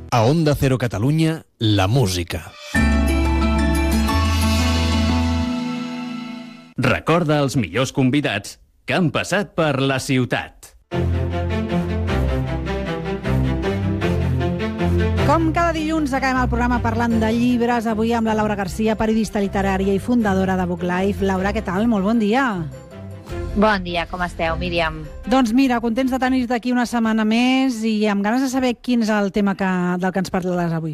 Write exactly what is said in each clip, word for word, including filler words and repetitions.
A Onda Cero Catalunya, la música. Recorda els millors convidats que han passat per la ciutat. Com cada dilluns acabem el programa parlant de llibres, avui amb la Laura Garcia, periodista literària i fundadora de Book Life. Laura, què tal? Molt bon dia. Bon dia, com esteu, Míriam? Doncs mira, contents de tenir-te aquí una setmana més i amb ganes de saber quin és el tema que, del que ens parlaràs avui.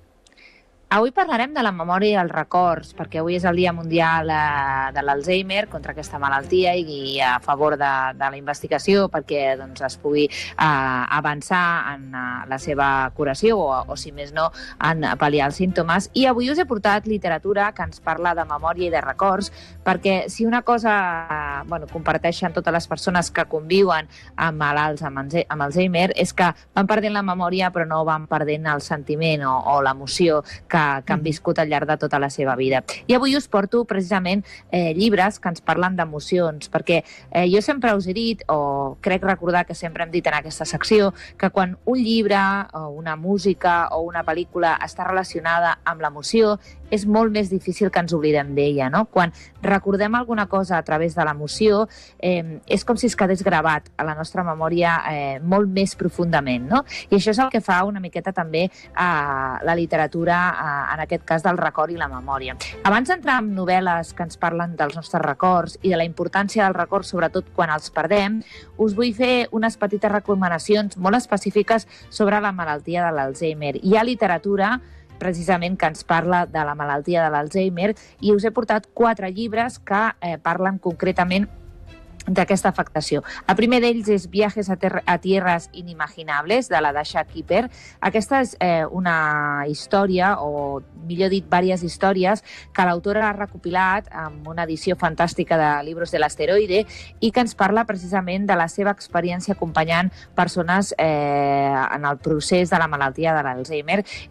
Avui parlarem de la memòria i els records, perquè avui és el Dia Mundial de l'Alzheimer, contra aquesta malaltia i a favor de, de la investigació perquè doncs, es pugui uh, avançar en uh, la seva curació o, o, si més no, en pal·liar els símptomes. I avui us he portat literatura que ens parla de memòria i de records, perquè si una cosa uh, bueno, comparteixen totes les persones que conviuen amb malalts amb, amb Alzheimer és que van perdent la memòria però no van perdent el sentiment o, o l'emoció que que han viscut al llarg de tota la seva vida. I avui us porto precisament eh, llibres que ens parlen d'emocions, perquè eh, jo sempre us he dit, o crec recordar que sempre hem dit en aquesta secció, que quan un llibre, o una música o una pel·lícula està relacionada amb l'emoció, és molt més difícil que ens oblidem d'ella, no? Quan recordem alguna cosa a través de l'emoció, eh, és com si es quedés gravat a la nostra memòria eh, molt més profundament, no? I això és el que fa una miqueta també a la literatura, a, en aquest cas del record i la memòria. Abans d'entrar en novel·les que ens parlen dels nostres records i de la importància dels records, sobretot quan els perdem, us vull fer unes petites recomanacions molt específiques sobre la malaltia de l'Alzheimer. Hi ha literatura precisament que ens parla de la malaltia de l'Alzheimer i us he portat quatre llibres que eh, parlen concretament d'aquesta afectació. El primer d'ells és Viajes a, a tierras inimaginables, de la Dasha Kipper. Aquesta és eh, una història, o millor dit, diverses històries, que l'autora ha recopilat amb una edició fantàstica de Libros de l'Asteroide i que ens parla precisament de la seva experiència acompanyant persones eh, en el procés de la malaltia de l'Alzheimer.